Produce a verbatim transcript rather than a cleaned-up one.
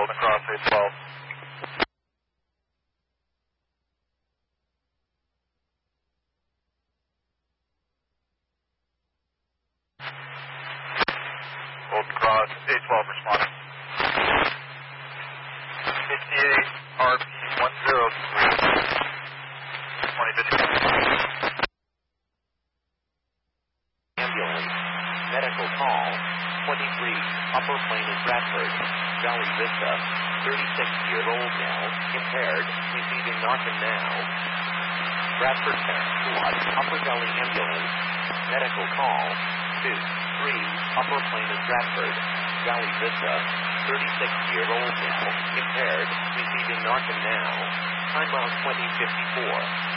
Golden Cross eight twelve. Golden Cross eight twelve responding. fifty-eight R P one zero three. twenty fifty. Ambulance. Medical call. twenty-three. Upper Plain in Bradford. Valley Vista. thirty-six-year-old male. Impaired. Receiving Narcan now. Bradford Parent Squad. Upper Valley Ambulance. Medical call. two three. Upper Plain in Bradford. Valley Vista. thirty-six-year-old male. Impaired. Receiving Narcan now. Time out twenty fifty-four.